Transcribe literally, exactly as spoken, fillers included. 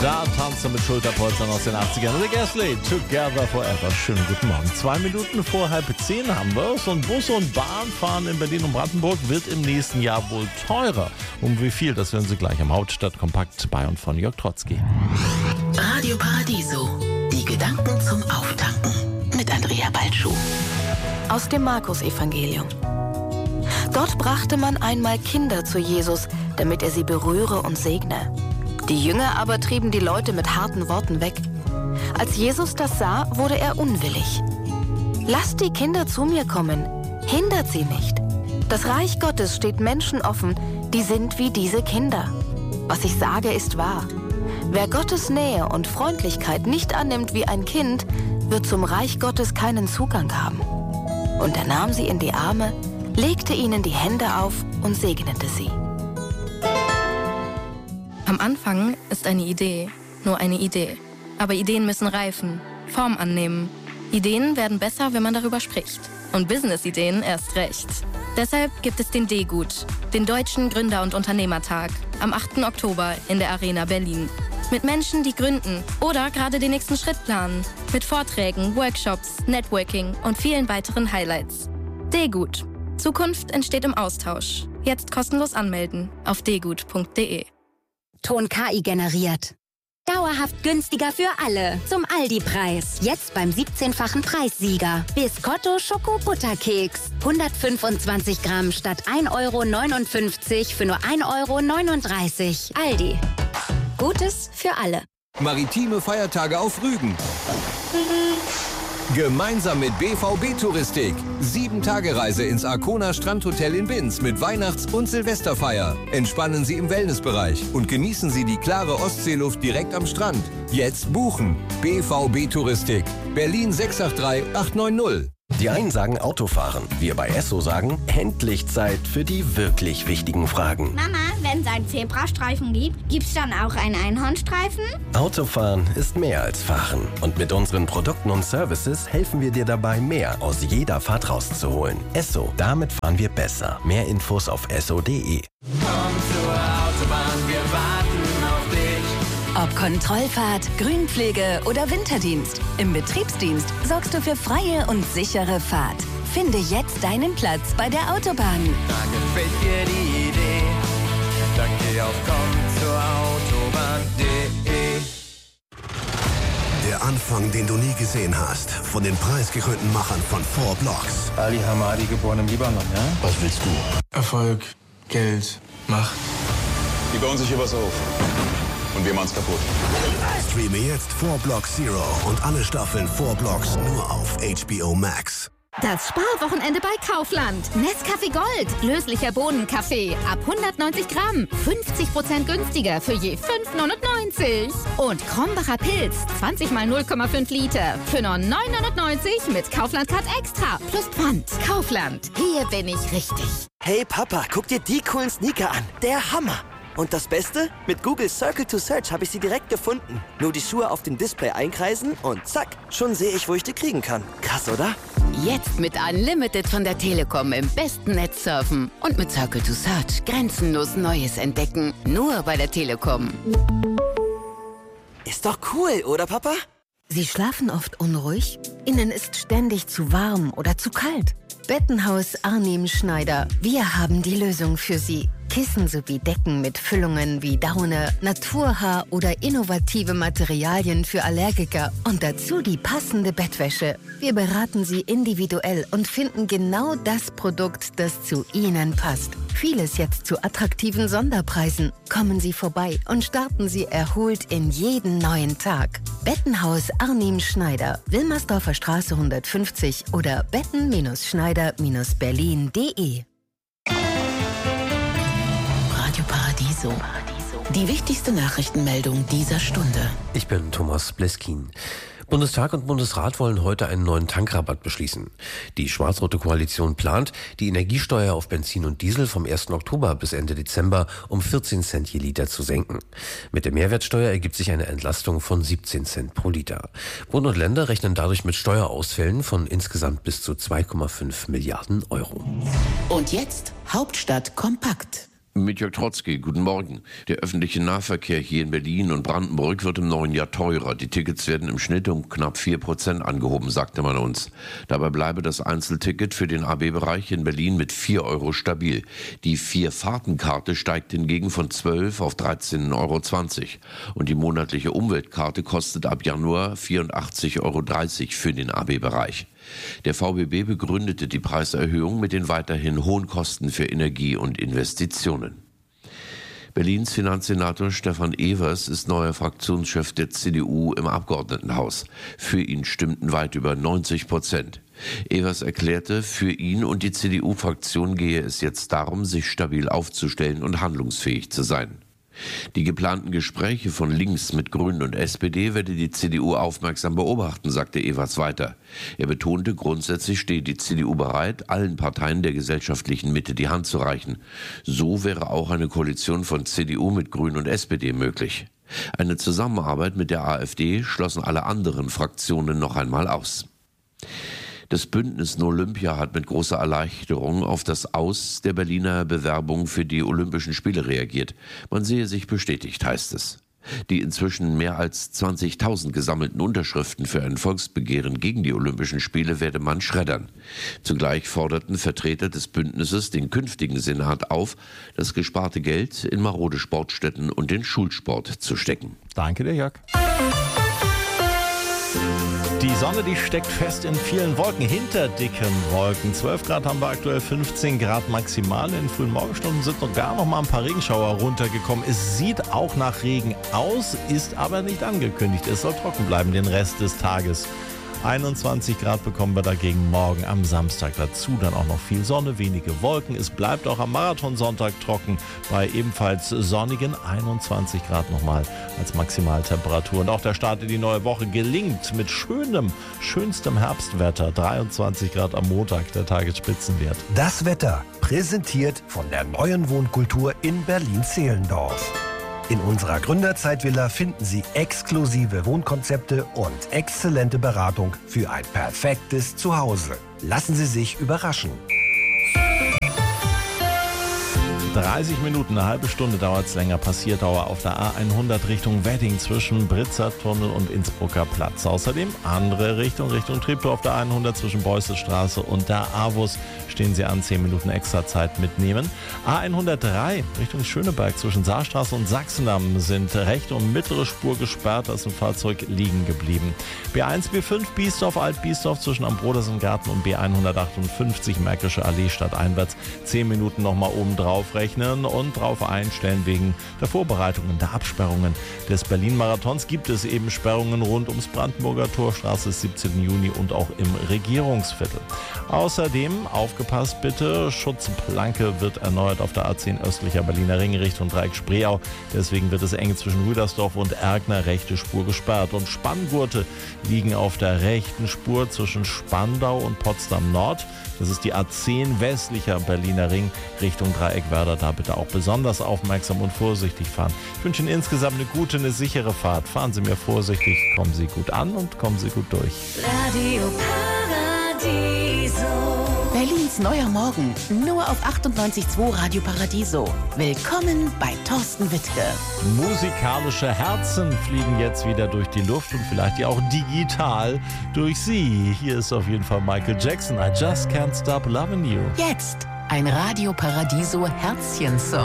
Da tanzt er mit Schulterpolstern aus den achtzigern. The Gasly, Together Forever. Schönen guten Morgen. Zwei Minuten vor halb zehn haben wir es. Und Bus- und Bahnfahren in Berlin und Brandenburg wird im nächsten Jahr wohl teurer. Um wie viel, das hören Sie gleich am Hauptstadtkompakt bei und von Jörg Trotzki. Radio Paradiso. Die Gedanken zum Auftanken. Mit Andrea Baltschuh. Aus dem Markus-Evangelium. Dort brachte man einmal Kinder zu Jesus, damit er sie berühre und segne. Die Jünger aber trieben die Leute mit harten Worten weg. Als Jesus das sah, wurde er unwillig. Lasst die Kinder zu mir kommen, hindert sie nicht. Das Reich Gottes steht Menschen offen, die sind wie diese Kinder. Was ich sage, ist wahr. Wer Gottes Nähe und Freundlichkeit nicht annimmt wie ein Kind, wird zum Reich Gottes keinen Zugang haben. Und er nahm sie in die Arme, legte ihnen die Hände auf und segnete sie. Am Anfang ist eine Idee nur eine Idee. Aber Ideen müssen reifen, Form annehmen. Ideen werden besser, wenn man darüber spricht. Und Business-Ideen erst recht. Deshalb gibt es den D-Gut, den Deutschen Gründer- und Unternehmertag, am achten Oktober in der Arena Berlin. Mit Menschen, die gründen oder gerade den nächsten Schritt planen. Mit Vorträgen, Workshops, Networking und vielen weiteren Highlights. D-Gut. Zukunft entsteht im Austausch. Jetzt kostenlos anmelden auf d gut punkt de. Ton K I generiert. Dauerhaft günstiger für alle. Zum Aldi-Preis. Jetzt beim siebzehnfachen Preissieger. Biscotto Schoko-Butterkeks. hundertfünfundzwanzig Gramm statt ein Euro neunundfünfzig für nur ein Euro neununddreißig. Aldi. Gutes für alle. Maritime Feiertage auf Rügen. Gemeinsam mit B V B Touristik. Sieben-Tage-Reise ins Arkona Strandhotel in Binz mit Weihnachts- und Silvesterfeier. Entspannen Sie im Wellnessbereich und genießen Sie die klare Ostseeluft direkt am Strand. Jetzt buchen. B V B Touristik. Berlin sechs acht drei acht neun null. Die einen sagen Autofahren, wir bei Esso sagen, endlich Zeit für die wirklich wichtigen Fragen. Mama, wenn es einen Zebrastreifen gibt, gibt's dann auch einen Einhornstreifen? Autofahren ist mehr als Fahren. Und mit unseren Produkten und Services helfen wir dir dabei, mehr aus jeder Fahrt rauszuholen. Esso, damit fahren wir besser. Mehr Infos auf esso punkt de. Komm zur Autobahn, wir warten auf dich. Ob Kontrollfahrt, Grünpflege oder Winterdienst, im Betriebsdienst sorgst du für freie und sichere Fahrt. Finde jetzt deinen Platz bei der Autobahn. Da gefällt dir die Idee, dann geh auf komm zur Autobahn punkt de. Der Anfang, den du nie gesehen hast, von den preisgekrönten Machern von Four Blocks. Ali Hamadi, geboren im Libanon, ja? Was willst du? Erfolg, Geld, Macht. Die bauen sich hier was auf. Und wir machen's kaputt. Streame jetzt Four Blocks Zero und alle Staffeln Four Blocks nur auf H B O Max. Das Sparwochenende bei Kaufland. Nescafé Gold. Löslicher Bohnenkaffee. Ab hundertneunzig Gramm. fünfzig Prozent günstiger für je fünf neunundneunzig. Und Krombacher Pilz. zwanzig mal null Komma fünf Liter. Für nur neun neunundneunzig mit Kaufland Card Extra. Plus Pfand. Kaufland. Hier bin ich richtig. Hey Papa, guck dir die coolen Sneaker an. Der Hammer. Und das Beste? Mit Google Circle to Search habe ich sie direkt gefunden. Nur die Schuhe auf dem Display einkreisen und zack, schon sehe ich, wo ich die kriegen kann. Krass, oder? Jetzt mit Unlimited von der Telekom im besten Netz surfen. Und mit Circle to Search grenzenlos Neues entdecken. Nur bei der Telekom. Ist doch cool, oder Papa? Sie schlafen oft unruhig? Ihnen ist ständig zu warm oder zu kalt? Bettenhaus Arnim Schneider. Wir haben die Lösung für Sie. Kissen sowie Decken mit Füllungen wie Daune, Naturhaar oder innovative Materialien für Allergiker und dazu die passende Bettwäsche. Wir beraten Sie individuell und finden genau das Produkt, das zu Ihnen passt. Vieles jetzt zu attraktiven Sonderpreisen. Kommen Sie vorbei und starten Sie erholt in jeden neuen Tag. Bettenhaus Arnim Schneider, Wilmersdorfer Straße hundertfünfzig oder betten Schneider Berlin punkt de. Radio Paradiso. Die wichtigste Nachrichtenmeldung dieser Stunde. Ich bin Thomas Bleskin. Bundestag und Bundesrat wollen heute einen neuen Tankrabatt beschließen. Die schwarz-rote Koalition plant, die Energiesteuer auf Benzin und Diesel vom ersten Oktober bis Ende Dezember um vierzehn Cent je Liter zu senken. Mit der Mehrwertsteuer ergibt sich eine Entlastung von siebzehn Cent pro Liter. Bund und Länder rechnen dadurch mit Steuerausfällen von insgesamt bis zu zwei Komma fünf Milliarden Euro. Und jetzt Hauptstadt kompakt. Mit Jörg Trotzki, guten Morgen. Der öffentliche Nahverkehr hier in Berlin und Brandenburg wird im neuen Jahr teurer. Die Tickets werden im Schnitt um knapp vier Prozent angehoben, sagte man uns. Dabei bleibe das Einzelticket für den A B-Bereich in Berlin mit vier Euro stabil. Die Vier-Fahrten-Karte steigt hingegen von zwölf auf dreizehn Euro zwanzig. Und die monatliche Umweltkarte kostet ab Januar vierundachtzig Euro dreißig für den A B-Bereich. Der V B B begründete die Preiserhöhung mit den weiterhin hohen Kosten für Energie und Investitionen. Berlins Finanzsenator Stefan Evers ist neuer Fraktionschef der C D U im Abgeordnetenhaus. Für ihn stimmten weit über neunzig Prozent. Evers erklärte, für ihn und die C D U-Fraktion gehe es jetzt darum, sich stabil aufzustellen und handlungsfähig zu sein. Die geplanten Gespräche von Links mit Grünen und S P D werde die C D U aufmerksam beobachten, sagte Evers weiter. Er betonte, grundsätzlich stehe die C D U bereit, allen Parteien der gesellschaftlichen Mitte die Hand zu reichen. So wäre auch eine Koalition von C D U mit Grünen und S P D möglich. Eine Zusammenarbeit mit der AfD schlossen alle anderen Fraktionen noch einmal aus. Das Bündnis No Olympia hat mit großer Erleichterung auf das Aus der Berliner Bewerbung für die Olympischen Spiele reagiert. Man sehe sich bestätigt, heißt es. Die inzwischen mehr als zwanzigtausend gesammelten Unterschriften für ein Volksbegehren gegen die Olympischen Spiele werde man schreddern. Zugleich forderten Vertreter des Bündnisses den künftigen Senat auf, das gesparte Geld in marode Sportstätten und den Schulsport zu stecken. Danke dir, Jörg. Die Sonne, die steckt fest in vielen Wolken, hinter dicken Wolken. zwölf Grad haben wir aktuell, fünfzehn Grad maximal. In den frühen Morgenstunden sind noch gar noch mal ein paar Regenschauer runtergekommen. Es sieht auch nach Regen aus, ist aber nicht angekündigt. Es soll trocken bleiben den Rest des Tages. einundzwanzig Grad bekommen wir dagegen morgen am Samstag. Dazu dann auch noch viel Sonne, wenige Wolken. Es bleibt auch am Marathonsonntag trocken bei ebenfalls sonnigen einundzwanzig Grad nochmal als Maximaltemperatur. Und auch der Start in die neue Woche gelingt mit schönem, schönstem Herbstwetter. dreiundzwanzig Grad am Montag, der Tagesspitzenwert. Das Wetter präsentiert von der neuen Wohnkultur in Berlin-Zehlendorf. In unserer Gründerzeitvilla finden Sie exklusive Wohnkonzepte und exzellente Beratung für ein perfektes Zuhause. Lassen Sie sich überraschen. dreißig Minuten, eine halbe Stunde dauert es länger. Passierdauer auf der A hundert Richtung Wedding zwischen Britzer Tunnel und Innsbrucker Platz. Außerdem andere Richtung, Richtung Treptow auf der hundert zwischen Beußestraße und der A W U S. Stehen Sie an, zehn Minuten extra Zeit mitnehmen. A hundertdrei Richtung Schöneberg zwischen Saarstraße und Sachsendamm sind rechte und mittlere Spur gesperrt. Da ist ein Fahrzeug liegen geblieben. B eins, B fünf, Biesdorf, Alt-Biesdorf zwischen Ambrodersengarten und B hundertachtundfünfzig Märkische Allee stadteinwärts. zehn Minuten nochmal oben drauf rechnen und drauf einstellen. Wegen der Vorbereitungen, der Absperrungen des Berlin-Marathons gibt es eben Sperrungen rund ums Brandenburger Tor, Straße des siebzehnten Juni und auch im Regierungsviertel. Außerdem aufgepasst bitte, Schutzplanke wird erneuert auf der A zehn östlicher Berliner Ring Richtung Dreieck Spreeau. Deswegen wird es eng zwischen Rüdersdorf und Erkner, rechte Spur gesperrt. Und Spanngurte liegen auf der rechten Spur zwischen Spandau und Potsdam Nord. Das ist die A zehn westlicher Berliner Ring Richtung Dreieck Werder. Da bitte auch besonders aufmerksam und vorsichtig fahren. Ich wünsche Ihnen insgesamt eine gute, eine sichere Fahrt. Fahren Sie mir vorsichtig, kommen Sie gut an und kommen Sie gut durch. Radio Paradiso. Berlins neuer Morgen, nur auf achtundneunzig Komma zwei Radio Paradiso. Willkommen bei Thorsten Wittke. Musikalische Herzen fliegen jetzt wieder durch die Luft und vielleicht ja auch digital durch Sie. Hier ist auf jeden Fall Michael Jackson, I Just Can't Stop Loving You. Jetzt ein Radio Paradiso Herzchen-Song.